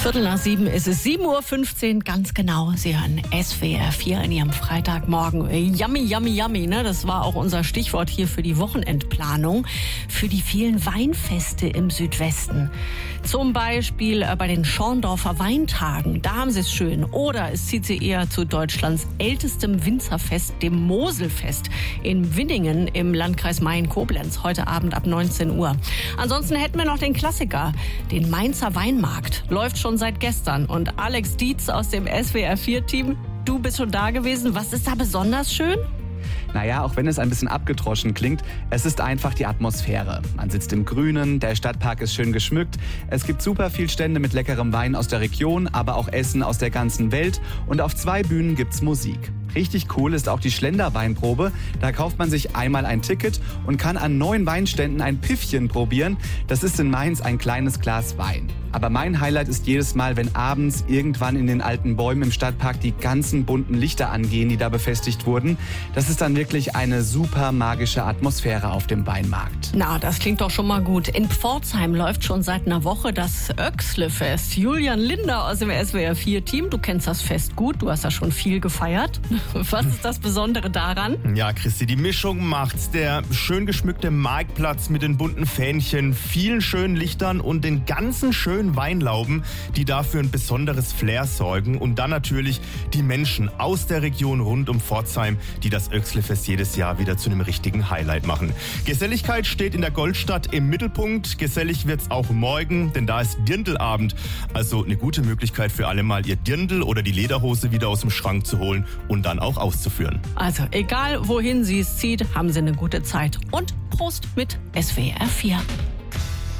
7:15 ist es, 7:15 Uhr, ganz genau. Sie hören SWR 4 in Ihrem Freitagmorgen. Yummy, yummy, yummy, ne? Das war auch unser Stichwort hier für die Wochenendplanung, für die vielen Weinfeste im Südwesten. Zum Beispiel bei den Schorndorfer Weintagen, da haben Sie es schön. Oder es zieht Sie eher zu Deutschlands ältestem Winzerfest, dem Moselfest in Winningen im Landkreis Mayen-Koblenz, heute Abend ab 19 Uhr. Ansonsten hätten wir noch den Klassiker, den Mainzer Weinmarkt. Läuft schon seit gestern. Und Alex Dietz aus dem SWR 4-Team, du bist schon da gewesen. Was ist da besonders schön? Naja, auch wenn es ein bisschen abgedroschen klingt, es ist einfach die Atmosphäre. Man sitzt im Grünen, der Stadtpark ist schön geschmückt, es gibt super viel Stände mit leckerem Wein aus der Region, aber auch Essen aus der ganzen Welt und auf 2 Bühnen gibt's Musik. Richtig cool ist auch die Schlenderweinprobe. Da kauft man sich einmal ein Ticket und kann an 9 Weinständen ein Piffchen probieren. Das ist in Mainz ein kleines Glas Wein. Aber mein Highlight ist jedes Mal, wenn abends irgendwann in den alten Bäumen im Stadtpark die ganzen bunten Lichter angehen, die da befestigt wurden. Das ist dann wirklich eine super magische Atmosphäre auf dem Weinmarkt. Na, das klingt doch schon mal gut. In Pforzheim läuft schon seit einer Woche das Oechsle-Fest. Julian Linder aus dem SWR 4-Team, du kennst das Fest gut, du hast ja schon viel gefeiert. Was ist das Besondere daran? Ja, Christi, die Mischung macht's. Der schön geschmückte Marktplatz mit den bunten Fähnchen, vielen schönen Lichtern und den ganzen schönen Weinlauben, die dafür ein besonderes Flair sorgen. Und dann natürlich die Menschen aus der Region rund um Pforzheim, die das Oechsle-Fest jedes Jahr wieder zu einem richtigen Highlight machen. Geselligkeit steht in der Goldstadt im Mittelpunkt. Gesellig wird's auch morgen, denn da ist Dirndlabend. Also eine gute Möglichkeit für alle mal ihr Dirndl oder die Lederhose wieder aus dem Schrank zu holen und dann auch auszuführen. Also egal wohin Sie es zieht, haben Sie eine gute Zeit. Und Prost mit SWR 4.